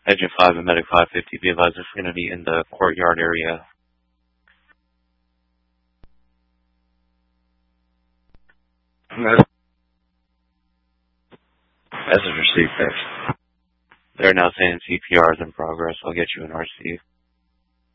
Agent 5 and Medic 550, be advised there's going to be in the courtyard area. Message received, thanks. They're now saying CPR is in progress. I'll get you an RC.